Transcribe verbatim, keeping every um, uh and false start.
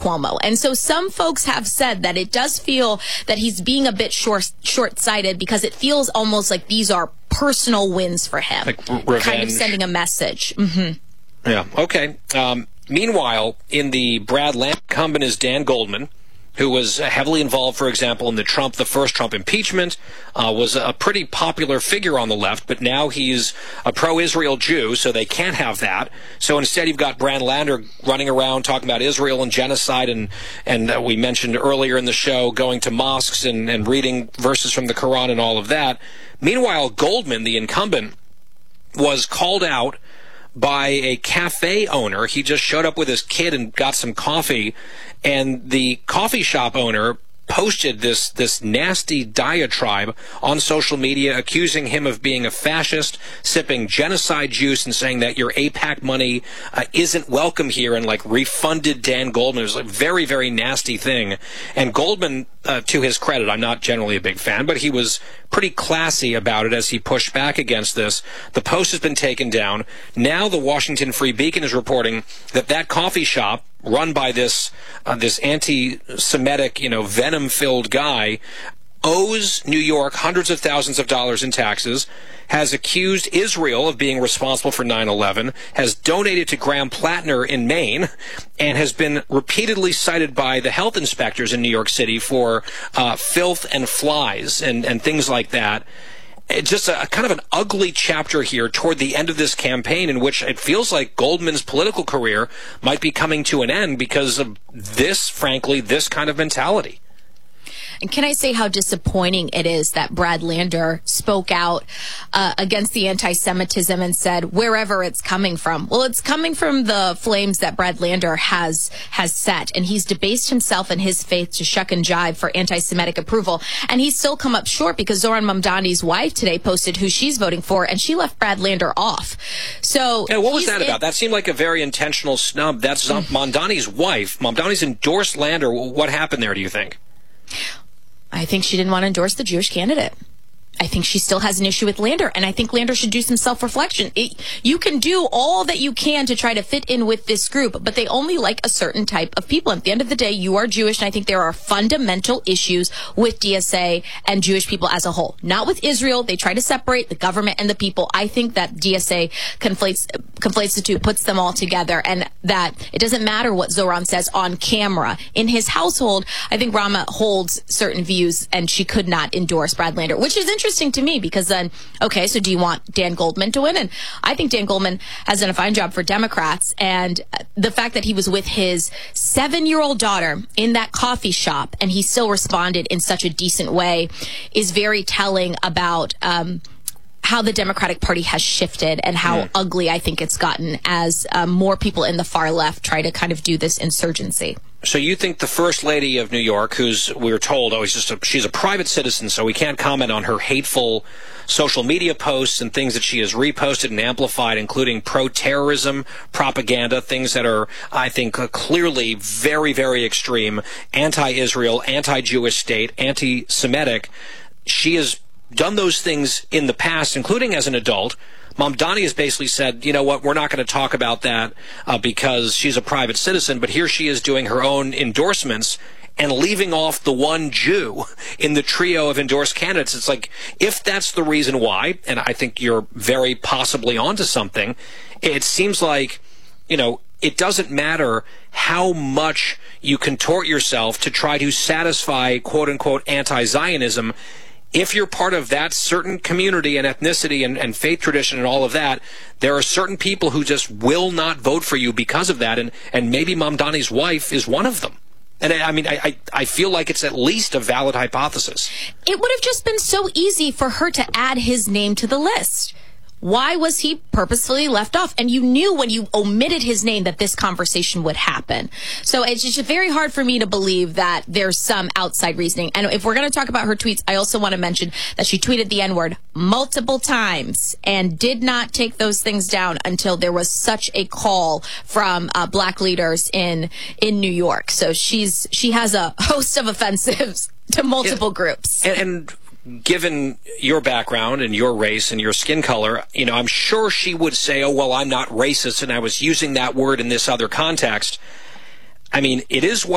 Cuomo. And so some folks have said that it does feel that he's being a bit short, short-sighted because it feels almost like these are personal wins for him. Like revenge. Kind of sending a message. Mm-hmm. Yeah, okay. Um, meanwhile, in the Brad Land incumbent is Dan Goldman, who was heavily involved, for example, in the Trump, the first Trump impeachment, uh, was a pretty popular figure on the left, but now he's a pro-Israel Jew, so they can't have that. So instead you've got Brad Lander running around talking about Israel and genocide, and, and uh, we mentioned earlier in the show going to mosques and, and reading verses from the Quran and all of that. Meanwhile, Goldman, the incumbent, was called out by a cafe owner. He just showed up with his kid and got some coffee, and the coffee shop owner posted this this nasty diatribe on social media accusing him of being a fascist, sipping genocide juice, and saying that your AIPAC money uh, isn't welcome here, and like refunded Dan Goldman. It was a very, very nasty thing. And Goldman, uh, to his credit, I'm not generally a big fan, but he was pretty classy about it as he pushed back against this. The post has been taken down. Now the Washington Free Beacon is reporting that that coffee shop, run by this uh, this anti-Semitic, you know, venom-filled guy, owes New York hundreds of thousands of dollars in taxes, has accused Israel of being responsible for nine eleven, has donated to Graham Plattner in Maine, and has been repeatedly cited by the health inspectors in New York City for uh, filth and flies and, and things like that. It's just a, a kind of an ugly chapter here toward the end of this campaign, in which it feels like Goldman's political career might be coming to an end because of this, frankly, this kind of mentality. And can I say how disappointing it is that Brad Lander spoke out uh, against the anti-Semitism and said, wherever it's coming from. Well, it's coming from the flames that Brad Lander has has set, and he's debased himself and his faith to shuck and jive for anti-Semitic approval. And he's still come up short because Zohran Mamdani's wife today posted who she's voting for, and she left Brad Lander off. So yeah, what was that in- about? That seemed like a very intentional snub. That's mm. Mamdani's wife. Mamdani's endorsed Lander. What happened there, do you think? I think she didn't want to endorse the Jewish candidate. I think she still has an issue with Lander, and I think Lander should do some self-reflection. It, you can do all that you can to try to fit in with this group, but they only like a certain type of people. And at the end of the day, you are Jewish, and I think there are fundamental issues with D S A and Jewish people as a whole. Not with Israel. They try to separate the government and the people. I think that D S A conflates conflates the two, puts them all together, and that it doesn't matter what Zohran says on camera. In his household, I think Rama holds certain views, and she could not endorse Brad Lander, which is interesting. Interesting to me, because then, okay, so do you want Dan Goldman to win? And I think Dan Goldman has done a fine job for Democrats, and the fact that he was with his seven-year-old daughter in that coffee shop and he still responded in such a decent way is very telling about um, how the Democratic Party has shifted and how mm. ugly I think it's gotten as um, more people in the far left try to kind of do this insurgency. So you think the First Lady of New York, who's, we were told, oh, she's just a, she's a private citizen, so we can't comment on her hateful social media posts and things that she has reposted and amplified, including pro-terrorism propaganda, things that are, I think, uh, clearly very, very extreme, anti-Israel, anti-Jewish state, anti-Semitic. She has done those things in the past, including as an adult. Mamdani has basically said, you know what, we're not going to talk about that uh, because she's a private citizen, but here she is doing her own endorsements and leaving off the one Jew in the trio of endorsed candidates. It's like, if that's the reason why, and I think you're very possibly onto something, it seems like, you know, it doesn't matter how much you contort yourself to try to satisfy, quote-unquote, anti-Zionism. If you're part of that certain community and ethnicity and, and faith tradition and all of that, there are certain people who just will not vote for you because of that, and, and maybe Mamdani's wife is one of them. And I, I mean, I, I, I feel like it's at least a valid hypothesis. It would have just been so easy for her to add his name to the list. Why was he purposefully left off? And you knew when you omitted his name that this conversation would happen. So it's just very hard for me to believe that there's some outside reasoning. And if we're going to talk about her tweets, I also want to mention that she tweeted the N-word multiple times and did not take those things down until there was such a call from uh, black leaders in in New York. So she's she has a host of offensives to multiple yeah. groups. And, and given your background and your race and your skin color, you know, I'm sure she would say, oh, well, I'm not racist and I was using that word in this other context. I mean, it is what